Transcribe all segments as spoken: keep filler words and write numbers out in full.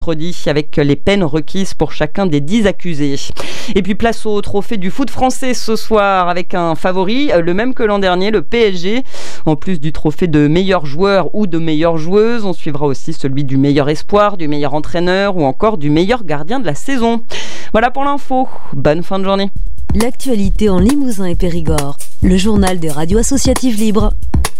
avec les peines requises pour chacun des dix accusés. Et puis place au trophée du foot français ce soir avec un favori, le même que l'an dernier, le P S G. En plus du trophée de meilleur joueur ou de meilleure joueuse, on suivra aussi celui du meilleur espoir, du meilleur entraîneur ou encore du meilleur gardien de la saison. Voilà pour l'info. Bonne fin de journée. L'actualité en Limousin et Périgord. Le journal des radios associatives libres.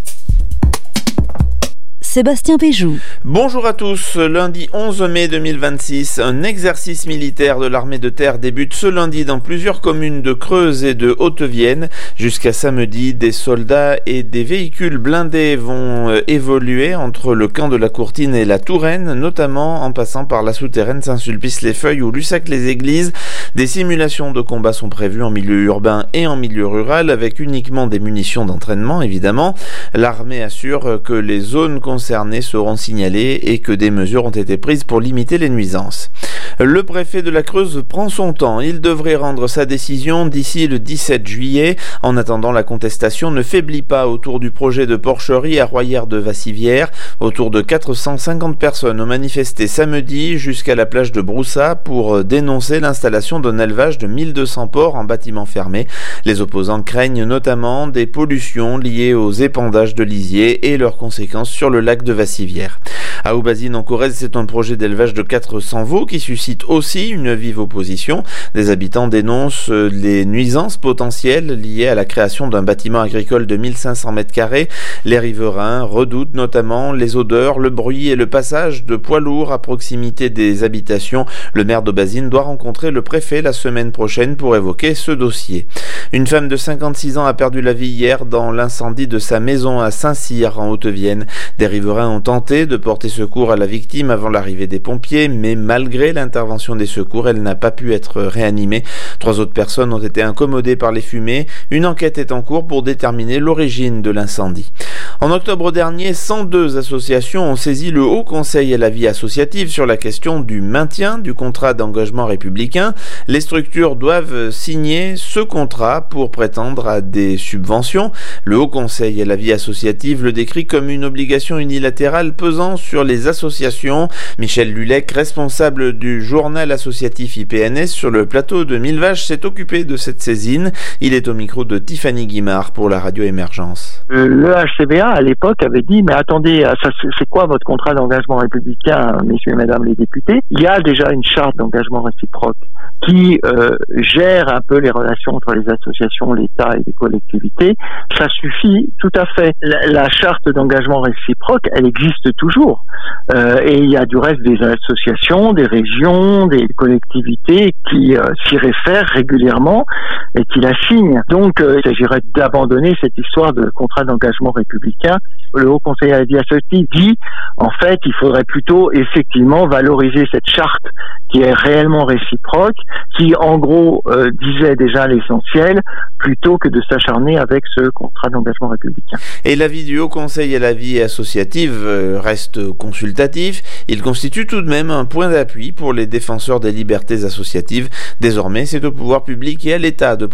Sébastien Péjou. Bonjour à tous. Lundi onze mai deux mille vingt-six, un exercice militaire de l'armée de terre débute ce lundi dans plusieurs communes de Creuse et de Haute-Vienne. Jusqu'à samedi, des soldats et des véhicules blindés vont évoluer entre le camp de la Courtine et la Touraine, notamment en passant par la souterraine Saint-Sulpice-les-Feuilles ou Lussac-les-Églises. Des simulations de combat sont prévues en milieu urbain et en milieu rural avec uniquement des munitions d'entraînement, évidemment. L'armée assure que les zones concernées seront signalés et que des mesures ont été prises pour limiter les nuisances. Le préfet de la Creuse prend son temps. Il devrait rendre sa décision d'ici le dix-sept juillet. En attendant, la contestation ne faiblit pas autour du projet de porcherie à Royère-de-Vassivière. Autour de quatre cent cinquante personnes ont manifesté samedi jusqu'à la plage de Broussat pour dénoncer l'installation d'un élevage de mille deux cents porcs en bâtiment fermé. Les opposants craignent notamment des pollutions liées aux épandages de lisiers et leurs conséquences sur le lac de Vassivière. À Aubazine en Corrèze, c'est un projet d'élevage de quatre cents veaux qui suscite aussi une vive opposition. Des habitants dénoncent les nuisances potentielles liées à la création d'un bâtiment agricole de mille cinq cents mètres carrés. Les riverains redoutent notamment les odeurs, le bruit et le passage de poids lourds à proximité des habitations. Le maire d'Aubazine doit rencontrer le préfet la semaine prochaine pour évoquer ce dossier. Une femme de cinquante-six ans a perdu la vie hier dans l'incendie de sa maison à Saint-Cyr en Haute-Vienne. Des riverains ont tenté de porter secours à la victime avant l'arrivée des pompiers, mais malgré l'intervention des secours, elle n'a pas pu être réanimée. Trois autres personnes ont été incommodées par les fumées. Une enquête est en cours pour déterminer l'origine de l'incendie. En octobre dernier, cent deux associations ont saisi le Haut Conseil à la vie associative sur la question du maintien du contrat d'engagement républicain. Les structures doivent signer ce contrat pour prétendre à des subventions. Le Haut Conseil à la vie associative le décrit comme une obligation unilatérale pesant sur les associations. Michel Lulec, responsable du journal associatif I P N S sur le plateau de Mille Vaches, s'est occupé de cette saisine. Il est au micro de Tiffany Guimard pour la radio Émergence. Le H C B A à l'époque avait dit mais attendez, ça, c'est quoi votre contrat d'engagement républicain, messieurs et mesdames les députés? Il y a déjà une charte d'engagement réciproque qui euh, gère un peu les relations entre les associations, l'État et les collectivités. Ça suffit tout à fait. La, la charte d'engagement réciproque, elle existe toujours. Euh, et il y a du reste des associations, des régions, des collectivités qui euh, s'y réfèrent régulièrement et qui la signent. Donc, euh, il s'agirait d'abandonner cette histoire de contrat d'engagement républicain. Le Haut Conseil à la vie associative dit, en fait, il faudrait plutôt effectivement valoriser cette charte qui est réellement réciproque, qui en gros euh, disait déjà l'essentiel, plutôt que de s'acharner avec ce contrat d'engagement républicain. Et l'avis du Haut Conseil à la vie associative euh, reste consultatif. Il constitue tout de même un point d'appui pour les défenseurs des libertés associatives. Désormais, c'est au pouvoir public et à l'État de